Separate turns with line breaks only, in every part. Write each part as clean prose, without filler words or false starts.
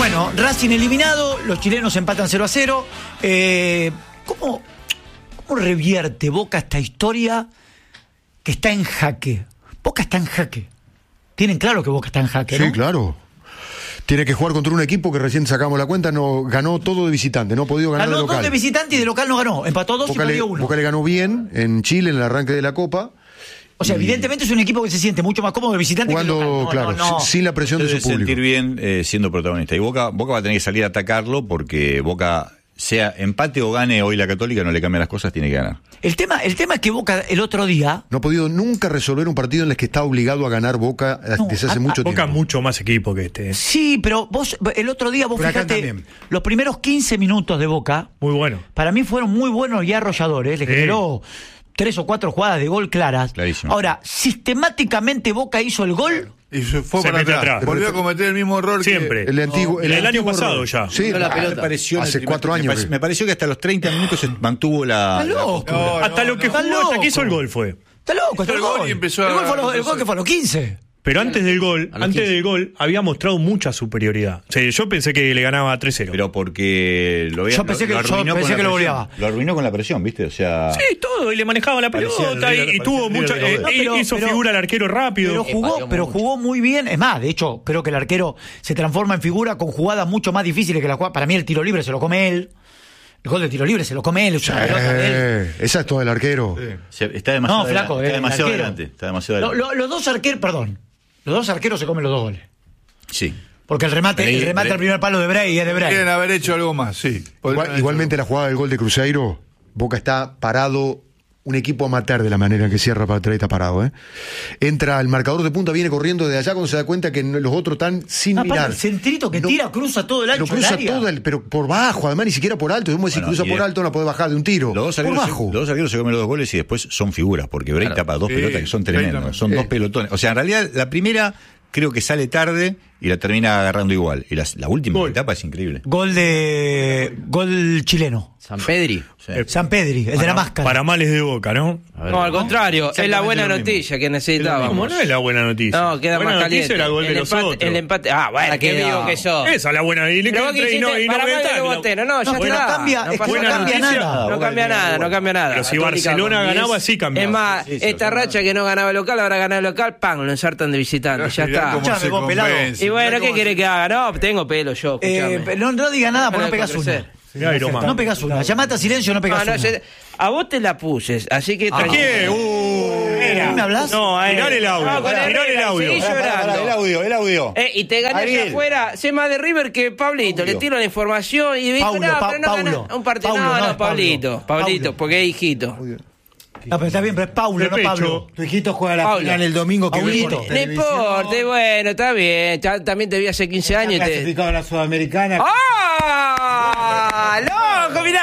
Bueno, Racing eliminado, los chilenos empatan 0-0. ¿Cómo revierte Boca esta historia que está en jaque? Boca está en jaque. Tienen claro que Boca está en jaque, ¿no?
Sí, claro. Tiene que jugar contra un equipo que recién sacamos la cuenta, no ganó todo de visitante, no ha podido ganar de local.
Ganó 2 de visitante y de local no ganó. Empató 2 y perdió 1.
Boca le ganó bien en Chile en el arranque de la Copa.
O sea, evidentemente es un equipo que se siente mucho más cómodo de visitante
jugando,
que de local.
claro, sin la presión de su público.
Sentir bien siendo protagonista. Y Boca va a tener que salir a atacarlo porque Boca, sea empate o gane hoy la Católica, no le cambian las cosas, tiene que ganar.
El tema es que Boca el otro día
no ha podido nunca resolver un partido en el que está obligado a ganar Boca desde hace mucho tiempo.
Boca mucho más equipo que este.
Sí, pero vos el otro día fíjate, los primeros 15 minutos de Boca,
muy bueno.
Para mí fueron muy buenos y arrolladores, le generó 3 o 4 jugadas de gol claras.
Clarísimo.
Ahora, sistemáticamente Boca hizo el gol
y se fue para atrás. Volvió a cometer el mismo error
siempre.
El
año pasado error. Ya.
Sí,
la pelota. Hace 4 años. Me pareció que hasta los 30 minutos se mantuvo
la postura.
Hasta lo que jugó, hasta que hizo el gol fue.
Está loco, está el gol.
Y empezó
el gol que fue a los 15.
Pero antes del gol, había mostrado mucha superioridad. O sea, yo pensé que le ganaba 3-0.
Pero porque
yo pensé que lo goleaba.
Lo arruinó con la presión, ¿viste? O sea,
sí, todo, y le manejaba la pelota y tuvo mucha hizo figura el arquero rápido.
Pero jugó muy bien. Es más, de hecho, creo que el arquero se transforma en figura con jugadas mucho más difíciles que la jugada. Para mí el tiro libre se lo come él. El gol de tiro libre se lo come él.
Esa es todo el arquero.
Sí. Está demasiado,
flaco,
está demasiado adelante. Está demasiado adelante.
Los dos arqueros, perdón. Los dos arqueros se comen los 2 goles.
Sí.
Porque el remate al primer palo de Bray es de Bray.
Quieren haber hecho algo más, sí.
Igualmente la jugada del gol de Cruzeiro, Boca está parado, un equipo amateur de la manera en que cierra para atrás está parado. Entra el marcador de punta, viene corriendo de allá cuando se da cuenta que los otros están sin mirar.
El centrito que tira cruza todo el ancho del área.
Cruza todo pero por bajo, además ni siquiera por alto. Si cruza por alto no puede bajar de un tiro.
Los dos arqueros se comen los 2 goles y después son figuras, porque Bray tapa 2 pelotas que son tremendos. Son 2 pelotones. O sea, en realidad la primera creo que sale tarde y la termina agarrando igual. Y la última etapa es increíble.
Gol chileno.
San Pedri.
Sí. San Pedri, el de la máscara.
Para males de Boca, ¿no?
No, al contrario, es la buena noticia que necesitábamos.
¿Cómo no es la buena noticia?
No, queda
buena
más caliente.
Era el gol de los otros.
El empate. Bueno, qué digo que yo.
Esa es la buena. Y le
no, ya está. No cambia nada.
Pero si Barcelona ganaba, sí cambiaba.
Es más, esta racha que no ganaba local, ahora gana local, ¡pam! Lo ensartan de visitante. Ya está. Y bueno, ¿qué quiere que haga? No, tengo pelo yo.
No diga nada porque no pegas una. No pegas una. Llamate a silencio, no pegas una.
A vos te la puse, así que...
¿A qué?
¿Me hablas?
No, mirá el audio.
El audio.
Y te gané allá afuera. Sé más de River que Pablito. Le tiro la información y dijo, un partido. No, Pablito, porque es hijito.
No, pero está bien, pero es Paulo, no Pablo.
Tu hijito juega la final el domingo que viene.
No importa, bueno, está bien. También te vi hace 15 años.
Clasificado a la Sudamericana.
¡Ah! ¡Loco, mirá!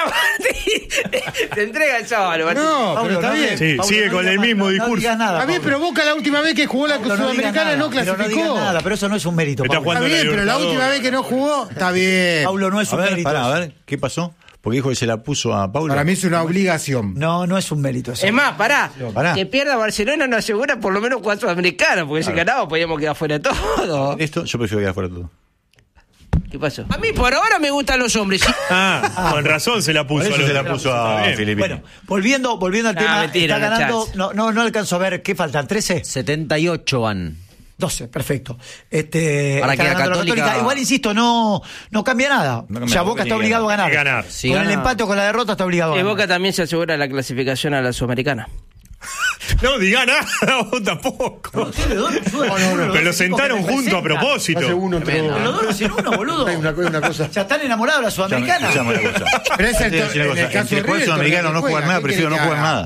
Te entrega el solo, Martín.
No, pero está bien.
Sí, sigue con el mismo discurso.
No digas nada.
Está bien, pero Boca la última vez que jugó la Sudamericana no clasificó.
Pero no digas nada, pero eso no es un mérito.
Está bien, pero la última vez que no jugó, está bien.
Paulo no es un mérito.
A ver, ¿qué pasó? Porque dijo que se la puso a Paulo.
Para mí es una obligación.
No es un mérito eso.
Es más, pará. Que pierda Barcelona nos asegura por lo menos 4 sudamericanos, porque si ganaba podíamos quedar fuera de todo.
Esto yo prefiero quedar fuera de todo.
¿Qué pasó? A mí por ahora me gustan los hombres.
Con razón se la puso.
Se la puso a Filipino.
Bueno, volviendo al tema,
mentira,
está ganando. No alcanzo a ver qué faltan, 13.
78 van.
12, perfecto.
Para que la Católica...
Igual insisto, no cambia nada. O sea, Boca está obligado a ganar.
Si
con
gana...
el empate o con la derrota está obligado a ganar.
Boca también se asegura la clasificación a la Sudamericana.
No diga nada, vos tampoco. Pero lo sentaron juntos a propósito.
Hace uno entre
los dos sin uno, boludo.
Hay una cosa.
Ya están enamorados de la Sudamericana.
Pero es el caso de
River. Sudamericano no jugar nada, prefiero no jugar nada.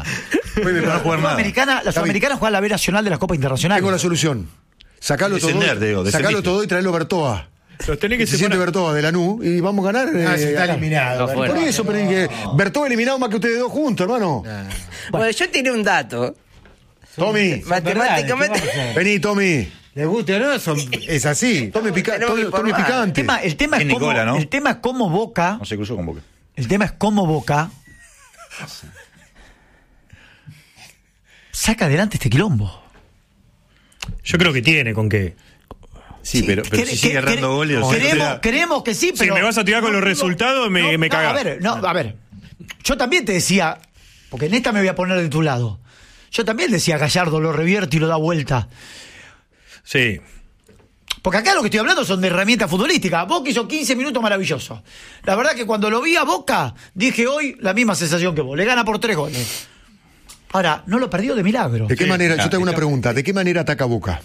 La Sudamericana juega la B Nacional de la Copa Internacional.
Tengo la solución. Sacalo todo y traelo Bertoa.
Los tenés que
se Bertoa de Lanús y vamos a ganar.
Se está eliminado.
Por eso, pero Bertoa eliminado más que ustedes dos juntos, hermano.
Bueno, yo tiré un dato.
Tommy.
Matemáticamente.
Vení, Tommy.
¿Les gusta o no? Es así.
Tommy picante.
El tema es cómo Boca.
No se cruzó con Boca.
El tema es cómo Boca saca adelante este quilombo.
Yo creo que tiene con qué.
Sí, pero si sigue errando goles...
Queremos que sí, pero...
Si me vas a tirar con los resultados, me cagás.
A ver. Yo también te decía, porque en esta me voy a poner de tu lado. Yo también decía, Gallardo lo revierte y lo da vuelta.
Sí.
Porque acá lo que estoy hablando son de herramientas futbolísticas. Boca hizo 15 minutos maravillosos. La verdad que cuando lo vi a Boca, dije hoy la misma sensación que vos. Le gana por 3 goles. Ahora, no lo perdió de milagro.
¿De qué manera? Yo te hago una pregunta. ¿De qué manera ataca Boca?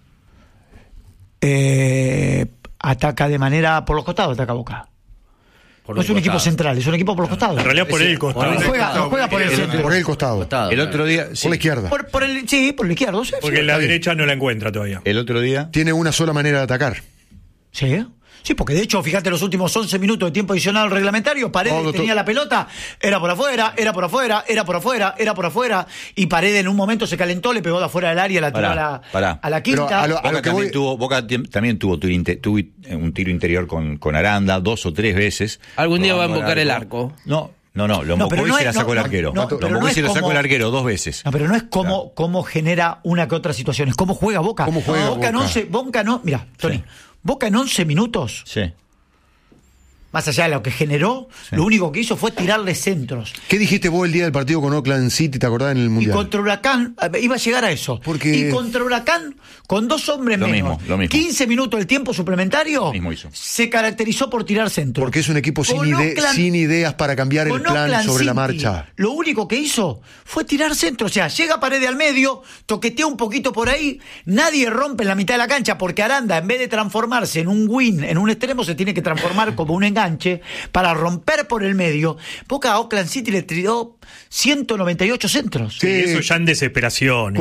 Ataca de manera... Por los costados ataca Boca. No es un equipo central, es un equipo por los costados.
En realidad por el costado.
Juega por el centro.
Por el costado.
El otro día...
Por la izquierda.
Por el izquierdo. Sí,
porque en la derecha no la encuentra todavía.
El otro día...
Tiene una sola manera de atacar.
Sí, porque de hecho, fíjate, los últimos 11 minutos de tiempo adicional reglamentario, Paredes tenía la pelota, era por afuera, y Paredes en un momento se calentó, le pegó de afuera del área, la tiró a la quinta.
Boca también tuvo un tiro interior con Aranda 2 o 3 veces.
Algún día va a embocar el arco.
No, lo embocó y se la sacó el arquero. Lo embocó y se la sacó el arquero 2 veces.
No, pero no es cómo genera una que otra situación, es cómo juega Boca. Boca no, mira, Tony. Sí. Boca en 11 minutos, más allá de lo que generó, lo único que hizo fue tirarle centros.
¿Qué dijiste vos el día del partido con Oakland City, te acordás, en el Mundial?
Y contra Huracán, iba a llegar a eso. Y contra Huracán, con 2 hombres menos, 15 minutos del tiempo suplementario, se caracterizó por tirar centros.
Porque es un equipo sin ideas para cambiar el plan sobre la marcha.
Lo único que hizo fue tirar centros. O sea, llega Paredes al medio, toquetea un poquito por ahí, nadie rompe en la mitad de la cancha, porque Aranda, en vez de transformarse en un win, en un extremo, se tiene que transformar como un enganche para romper por el medio. Boca a Oakland City le tiró 198 centros.
Sí, eso ya en desesperación.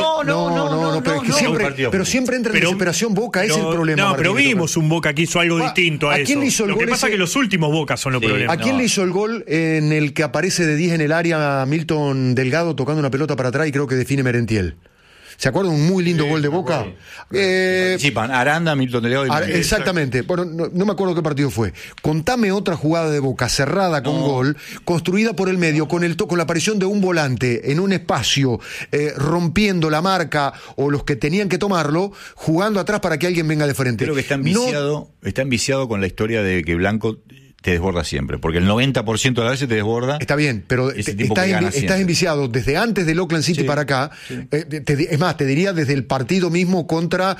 Pero siempre entra en desesperación Boca, ese es el problema.
No, pero vimos un Boca que hizo algo distinto a eso.
¿Quién le hizo el
gol? Lo que pasa es que los últimos Boca son los problemas.
¿A quién le hizo el gol en el que aparece de 10 en el área Milton Delgado tocando una pelota para atrás y creo que define Merentiel? ¿Se acuerdan? Un muy lindo gol de Boca.
Aranda, Milton Delgado y
exactamente. Bueno, no me acuerdo qué partido fue. Contame otra jugada de Boca cerrada con gol, construida por el medio, con la aparición de un volante en un espacio, rompiendo la marca o los que tenían que tomarlo, jugando atrás para que alguien venga de frente.
Creo que está enviciado con la historia de que Blanco te desborda siempre, porque el 90% de las veces te desborda.
Está bien, pero estás enviciado desde antes del Oakland City para acá. Es más, te diría desde el partido mismo contra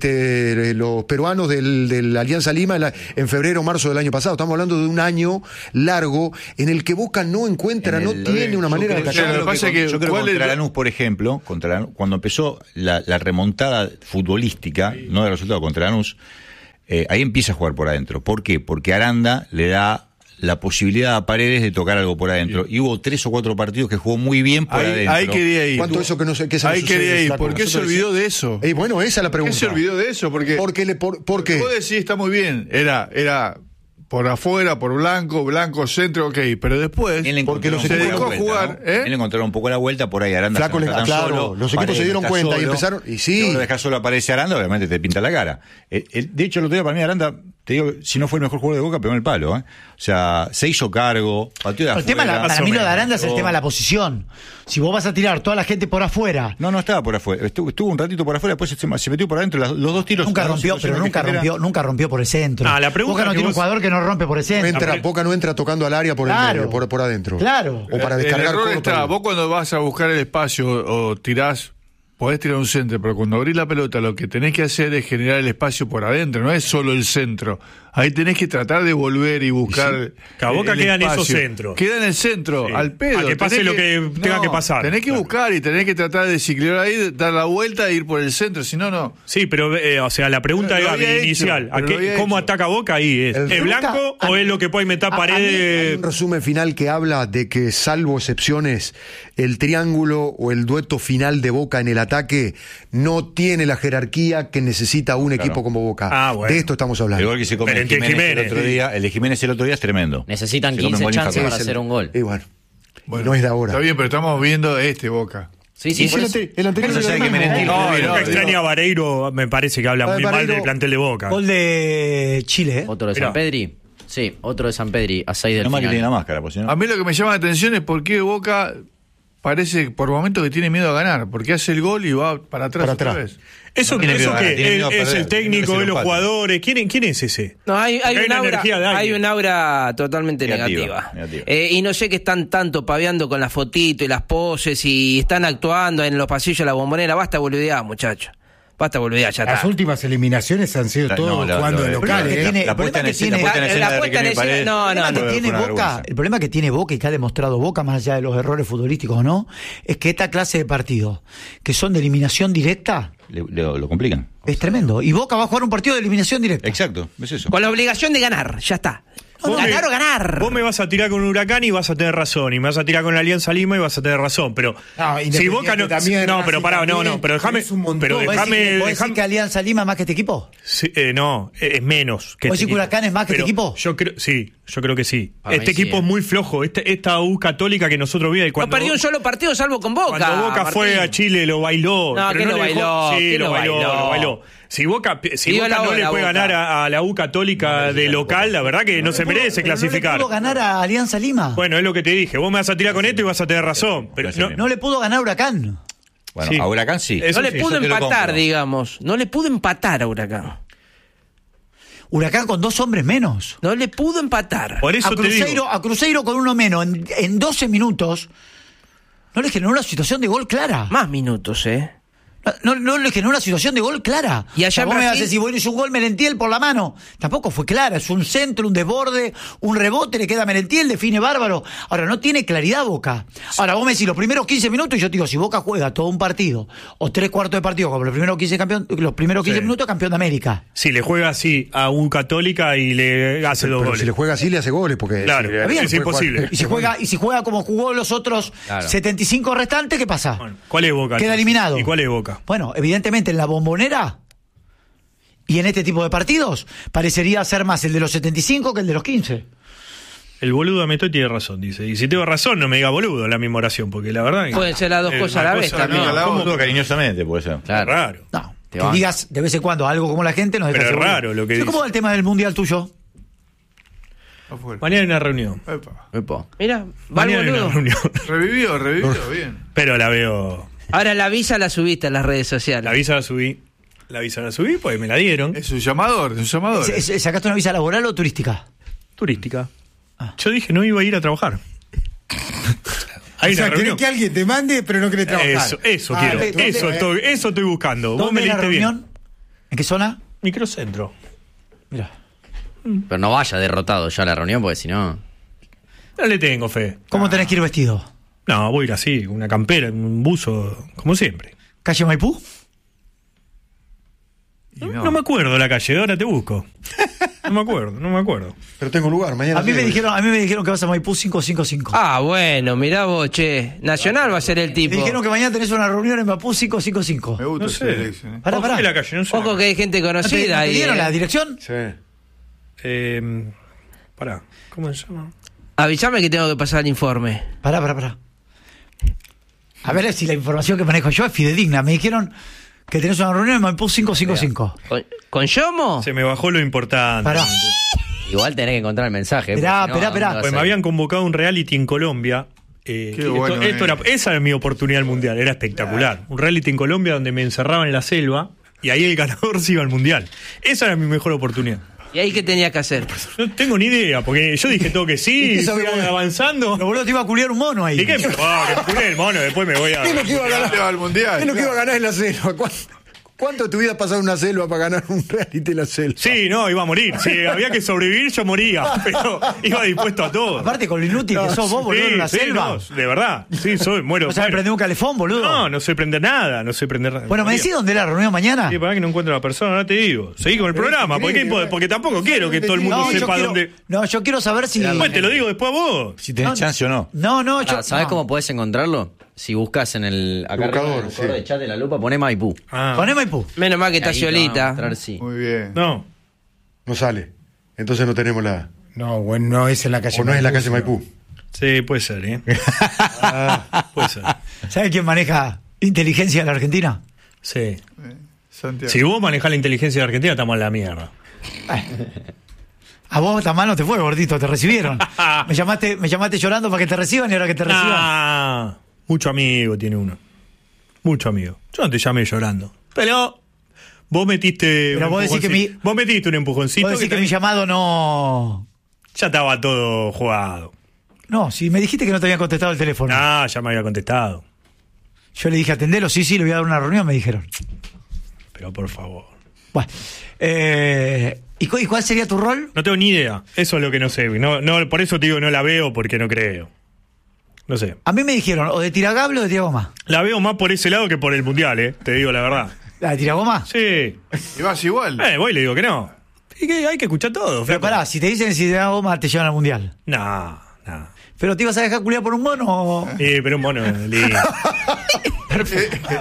los peruanos del Alianza Lima en febrero o marzo del año pasado. Estamos hablando de un año largo en el que Boca no tiene una manera de atacar.
Yo creo que contra Lanús, por ejemplo, cuando empezó la remontada futbolística, no de resultado, contra Lanús, ahí empieza a jugar por adentro. ¿Por qué? Porque Aranda le da la posibilidad a Paredes de tocar algo por adentro. Y hubo 3 o 4 partidos que jugó muy bien por adentro.
Ahí quería ir.
¿Cuánto eso que no sé qué se
Ahí quería ir. ¿Por qué se olvidó de eso?
Bueno, esa es la pregunta.
¿Por qué se olvidó de eso? Porque
¿Por qué?
Vos decís, está muy bien. Era por afuera, por blanco, centro, ok. Pero después,
porque
se dedicó a jugar.
¿no? Él encontró un poco la vuelta, por ahí Aranda
Flaco solo. Los equipos se dieron cuenta y empezaron. Y sí.
Si lo dejas solo aparece Aranda, obviamente te pinta la cara. De hecho, el otro día para mí Aranda, te digo, si no fue el mejor jugador de Boca, pegó en el palo. O sea, se hizo cargo, pateó de afuera.
Para mí lo de Aranda es el tema de la posición. Si vos vas a tirar toda la gente por afuera.
No estaba por afuera. Estuvo un ratito por afuera, después se metió por adentro. Los 2 tiros.
Nunca rompió por el centro.
Boca
no tiene un jugador que no rompe por el centro.
Boca no entra tocando al área por el medio, por adentro.
Claro.
O para descargar.
El error está, vos cuando vas a buscar el espacio o tirás, podés tirar un centro, pero cuando abrís la pelota lo que tenés que hacer es generar el espacio por adentro, no es solo el centro. Ahí tenés que tratar de volver y buscar.
Boca queda en esos centros.
Queda en el centro, al pedo.
A que pase lo que tenga que pasar.
Tenés que buscar y tenés que tratar de desequilibrar ahí, dar la vuelta e ir por el centro, si no, no.
Sí, pero, la pregunta de Gaby inicial, ¿cómo ataca Boca ahí? ¿Es Blanco o es lo que puede inventar Paredes?
Hay un resumen final que habla de que, salvo excepciones, el triángulo o el dueto final de Boca en el ataque no tiene la jerarquía que necesita un equipo como Boca.
Bueno.
De esto estamos hablando.
El gol que se come el de Jiménez el otro día es tremendo.
Necesitan 15 chances para hacer un gol.
Y bueno, no es de ahora.
Está bien, pero estamos viendo Boca.
Sí.
El anterior.
No, extraña a Vareiro, me parece que habla muy mal del plantel de Boca.
Gol de Chile,
¿Otro de San Pedri? Sí, otro de San Pedri, a 6 del final.
Que tiene la máscara, pues, ¿no?
A mí lo que me llama la atención es por qué Boca parece por momentos que tiene miedo a ganar, porque hace el gol y va para atrás otra vez.
¿Eso
No tiene miedo a ganar, tiene miedo a
es
perder,
el técnico,
tiene
es los
empate.
jugadores? ¿Quién es ese?
No, hay
hay
un aura totalmente
Negativa.
negativa. Y no sé qué están tanto paveando con la fotito y las poses y están actuando en los pasillos de la Bombonera. Basta boludear, muchachos. Basta boludear, ya
Las
está.
últimas eliminaciones han sido todos jugando de locales.
La puesta en escena de Riquelme Paredes.
El problema que tiene Boca y que ha demostrado Boca, más allá de los errores futbolísticos o no, es que esta clase de partidos que son de eliminación directa
Lo complican.
es tremendo. Y Boca va a jugar un partido de eliminación directa.
Exacto, es eso.
Con la obligación de ganar, ya está. Ganar o ganar.
Vos me vas a tirar con un Huracán y vas a tener razón, y me vas a tirar con la Alianza Lima y vas a tener razón, pero si Boca no, pero pará, pero déjame,
¿Vos decís que Alianza Lima es más que este equipo?
Sí, no, es menos que
¿Vos
este
decís que Huracán es más que este equipo?
Yo creo que sí.
Para
Este
mí sí,
equipo es muy flojo. Esta U Católica que nosotros vimos.
No perdió un solo partido salvo con Boca.
Cuando Boca fue a Chile lo bailó.
No,
pero
¿qué lo
le dejó-
bailó?
Sí,
¿Qué
lo
lo
bailó.
bailó?
Si Boca
Digo la
no le
hora,
puede
Boca.
ganar a la U Católica de local, la verdad que no se merece clasificar.
¿No le pudo ganar a Alianza Lima?
Bueno, es lo que te dije. Vos me vas a tirar con esto y vas a tener razón. Pero
No le pudo ganar a Huracán.
Bueno,
Sí.
a Huracán sí.
Eso
No le
sí,
pudo
yo te lo
empatar,
compro.
digamos. No le pudo empatar a Huracán.
Huracán con 2 hombres menos.
No le pudo empatar.
Por eso te digo.
A Cruzeiro con uno menos en 12 minutos no le generó una situación de gol clara.
Más minutos,
No le generó una situación de gol clara.
Y allá en
vos me vas a
Brasil-
decir, bueno, hizo un gol Merentiel por la mano. Tampoco fue clara. Es un centro, un desborde, un rebote, le queda a Merentiel, define bárbaro. Ahora, no tiene claridad Boca. Ahora, vos me decís los primeros 15 minutos y yo te digo, si Boca juega todo un partido o 3/4 de partido, como los primeros 15 minutos, campeón de América.
Si le juega así a un Católica y le hace dos
Pero
goles.
si le juega así, le hace goles. Porque
Claro,
si-
es imposible.
Y si juega como jugó los otros 75 restantes, ¿qué pasa?
Bueno, ¿cuál es Boca?
Queda
entonces?
eliminado.
¿Y cuál es Boca?
Bueno, evidentemente en la Bombonera y en este tipo de partidos parecería ser más el de los 75 que el de los 15.
El boludo Ametoy tiene razón, dice. Y si tengo razón, no me diga boludo en la misma oración, porque la verdad...
Pueden ser las dos cosas a la vez también.
¿Cómo todo cariñosamente puede ser?
Claro.
Raro.
No,
Te
que
van.
digas de vez en cuando algo como la gente nos deja
Pero es
seguro.
raro lo que
Sí, ¿cómo
dice.
va el tema del mundial tuyo?
Afuera.
Mañana hay una reunión.
Epa.
Epa.
Mira, va el
Mañana hay una
boludo.
reunión.
Revivió, bien.
Pero la veo...
Ahora la visa la subiste en las redes sociales.
La visa la subí, pues me la dieron.
Es un llamador,
¿Sacaste una visa laboral o turística?
Turística. Yo dije no iba a ir a trabajar. Hay
O sea,
una
querés
reunión.
que alguien te mande, pero no querés trabajar.
Eso
Ah,
quiero.
¿dónde?
Eso estoy buscando. Vos
¿Dónde
me
es la
leíste bien.
reunión? ¿En qué zona?
Microcentro.
Mira.
Pero no vaya derrotado ya a la reunión, porque si no.
No le tengo fe.
¿Cómo tenés que ir vestido?
No, voy a ir así, con una campera, un buzo, como siempre.
¿Calle Maipú?
No me acuerdo la calle, ahora te busco. No me acuerdo.
Pero tengo lugar, mañana.
A mí me
tengo.
dijeron que vas a Maipú 555.
Ah, bueno, mirá vos, che. Nacional va a ser el
Me
tipo.
dijeron que mañana tenés una reunión en Maipú 555.
Me gusta
No
ese
sé.
le dicen,
Pará,
Ojo
pará.
que la calle, no sé.
Ojo que hay gente
¿No te
conocida ahí.
dieron la dirección?
Sí.
Pará, ¿cómo se llama?
Avísame que tengo que pasar el informe.
Pará. A ver si la información que manejo yo es fidedigna. Me dijeron que tenés una reunión en Maipú 555.
¿Con Yomo?
Se me bajó lo importante.
Pará.
Igual tenés que encontrar el mensaje.
Esperá,
porque si no,
esperá.
¿dónde vas
Pues
a
me
ir?
habían convocado a un reality en Colombia.
bueno,
Esa era mi oportunidad al mundial, era espectacular. Un reality en Colombia donde me encerraba en la selva y ahí el ganador se iba al mundial. Esa era mi mejor oportunidad.
¿Y ahí qué tenías que hacer?
No tengo ni idea, porque yo dije todo que sí,
¿Y
fui
qué
avanzando.
Lo boludo te iba a culiar un mono ahí.
¿Y qué? Que pone el mono, después me voy a.
¿Qué es lo que iba a ganar?
al mundial.
¿Qué es lo que iba a ganar en la selva? ¿Cuánto de tu vida has pasado en una selva para ganar un reality en la selva?
Sí, no, iba a morir. Si había que sobrevivir, yo moría. Pero iba dispuesto a todo.
Aparte con lo inútil que sos vos, boludo, en la selva.
no, de verdad. Sí, muero.
¿No sabes prender un calefón, boludo?
No sé prender nada,
Bueno, ¿me decís dónde es la reunión mañana?
Sí, para que no encuentro a la persona, ahora te digo. Seguí con el programa, porque tampoco quiero que todo el mundo sepa dónde.
No, yo quiero saber si...
Bueno, te lo digo después a vos.
Si tenés chance o no.
No, yo...
¿Sabés
no.
cómo podés encontrarlo? Si buscas en el acá
Buscador,
arriba, en el buscador
sí.
de chat de la lupa, poné Maipú.
Poné Maipú.
Menos mal que está
Ahí te van a
Ciolita.
mostrar, sí.
Muy bien.
No.
No sale. Entonces no tenemos la.
No, bueno, no es en la calle
O no es en la calle
Maipú.
Maipú.
Sí, puede ser, ¿eh? Puede ser.
¿Sabes quién maneja inteligencia en la Argentina?
Sí.
Santiago.
Si vos manejás la inteligencia de Argentina, estamos en la mierda.
A vos tan mal no te fue, gordito, te recibieron. me llamaste llorando para que te reciban y ahora que te reciban.
Mucho amigo tiene uno. Mucho amigo. Yo no te llamé llorando. Pero vos metiste.
Pero vos decís que
vos metiste un empujoncito.
Vos decís que mi llamado no.
Ya estaba todo jugado.
No, si me dijiste que no te habían contestado el teléfono.
Ah, ya me había contestado.
Yo le dije, atendelo, sí, le voy a dar una reunión, me dijeron.
Pero por favor.
Bueno, ¿y cuál sería tu rol?
No tengo ni idea. Eso es lo que no sé. No, por eso te digo, no la veo porque no creo. No sé.
A mí me dijeron, o de tiragable o de tiragoma.
La veo más por ese lado que por el mundial, te digo la verdad.
¿La de tiragoma?
Sí.
¿Y vas igual?
Voy y le digo que no. Y que hay que escuchar todo.
Pero pará, si te dicen si tiragoma te llevan al mundial.
No.
¿Pero te ibas a dejar culiar por un mono?
Pero un mono lindo.
Perfecto.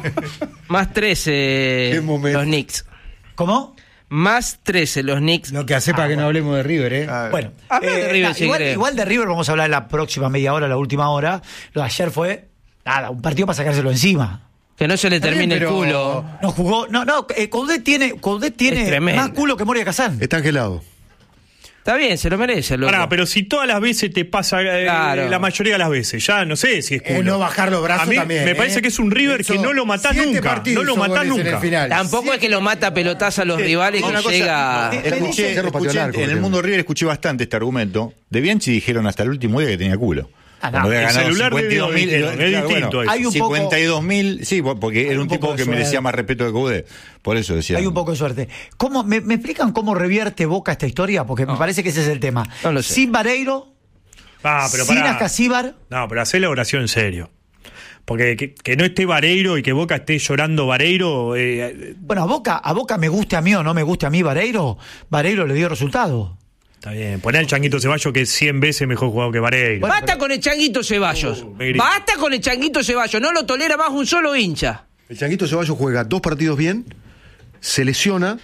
Más 13 los Knicks.
¿Cómo?
Más 13 los Knicks.
Lo que hace para que no hablemos de River, ¿eh?
Bueno,
de River,
igual de River vamos a hablar en la próxima media hora, la última hora. Lo de ayer fue, un partido para sacárselo encima.
Que no se le termine el culo.
No jugó, Coudet tiene más culo que Moria Kazán.
Está angelado.
Está bien, se lo merece.
Pero si todas las veces te pasa,
claro,
la mayoría de las veces, ya no sé si es culo.
No bajar los brazos
a mí
también.
Me parece que es un River que no lo matás nunca. No lo matás nunca.
Tampoco es que lo mata a pelotazo a los rivales y llega.
Escuché, en el mundo River escuché bastante este argumento. De Bianchi dijeron hasta el último día que tenía culo. Cuando había ganado 52.000,
es distinto.
Hay 52.000, sí, porque era un tipo que merecía más respeto que Coudet. Por eso decía.
Hay un poco de suerte. ¿Me explican cómo revierte Boca esta historia? Porque me parece que ese es el tema.
No lo sé.
Sin Vareiro, sin Ascasíbar.
No, pero hacé la oración en serio. Porque que no esté Vareiro y que Boca esté llorando Vareiro.
Bueno, a Boca me guste a mí o no me guste a mí Vareiro le dio resultado.
Está bien, poné al Changuito Ceballos que es 100 veces mejor jugador que Vareiro.
Basta con el Changuito Ceballos. Basta con el Changuito Ceballos. No lo tolera más un solo hincha.
El Changuito Ceballos juega 2 partidos bien, se lesiona,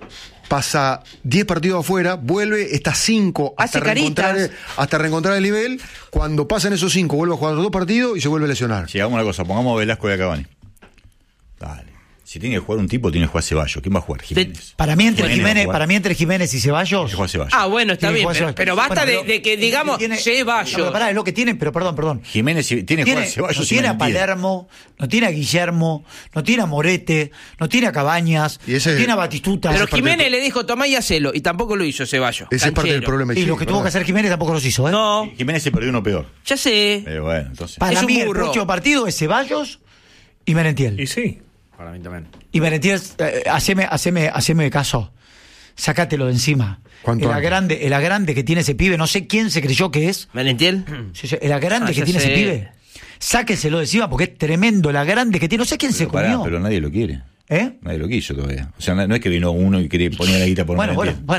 pasa 10 partidos afuera, vuelve, está 5 hasta reencontrar el nivel. Cuando pasan esos 5, vuelve a jugar 2 partidos y se vuelve a lesionar.
Si hagamos una cosa, pongamos a Velasco y a Cavani. Dale. Si tiene que jugar un tipo, tiene que jugar Ceballos. ¿Quién va a jugar? Jiménez.
Para mí entre Jiménez y Ceballos.
Bueno, está bien, pero basta de que digamos Ceballos.
No, pará, es lo que tiene, pero perdón.
Jiménez tiene que jugar Ceballos.
No tiene a Palermo, no tiene a Guillermo, no tiene a Morete, no tiene a Cabañas, no tiene a Batistuta.
Pero Jiménez le dijo tomá y hacelo, y tampoco lo hizo Ceballos.
Ese es parte del problema.
Y lo que tuvo que hacer Jiménez tampoco los hizo, ¿eh?
No.
Jiménez se perdió uno peor.
Ya sé.
Bueno, entonces.
Para mí el próximo partido es Ceballos y Merentiel.
Y sí.
Para mí también.
Y Merentiel, haceme caso. Sácatelo de encima. El agrande que tiene ese pibe, no sé quién se creyó que es.
¿Merentiel?
El agrande que tiene ese pibe. Sáquenselo de encima porque es tremendo el agrande que tiene. No sé quién se comió.
Pero nadie lo quiere. Nadie lo quiso todavía. O sea, no es que vino uno y quería poner la guita por Merentiel.